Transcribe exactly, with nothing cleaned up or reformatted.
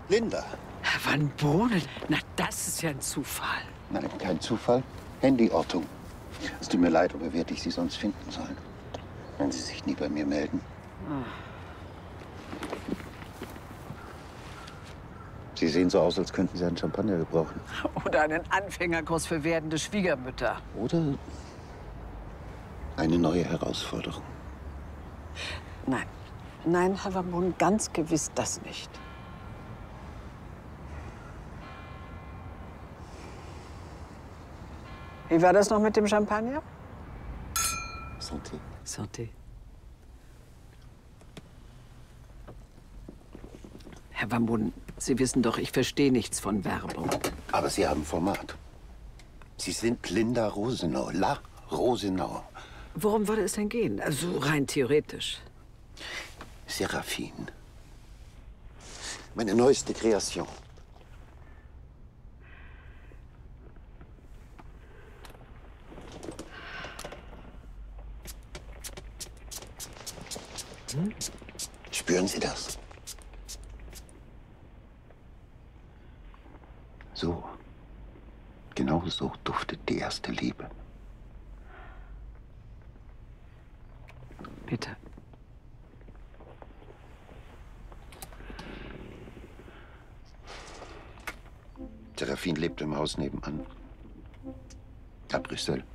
Linda. Herr Van Bohnen, na das ist ja ein Zufall. Nein, kein Zufall. Handyortung. Es tut mir leid, aber werde ich Sie sonst finden sollen, wenn Sie sich nie bei mir melden. Ah. Sie sehen so aus, als könnten Sie einen Champagner gebrauchen. Oder einen Anfängerkurs für werdende Schwiegermütter. Oder eine neue Herausforderung. Nein, nein, Herr Van Bohnen, ganz gewiss das nicht. Wie war das noch mit dem Champagner? Santé. Santé. Herr Van Bohnen, Sie wissen doch, ich verstehe nichts von Werbung. Aber Sie haben Format. Sie sind Linda Rosenau, La Rosenau. Worum würde es denn gehen? Also rein theoretisch. Seraphine. Meine neueste Kreation. Hm? Spüren Sie das? So. Genau so duftet die erste Liebe. Bitte. Seraphine lebt im Haus nebenan. À Brüssel.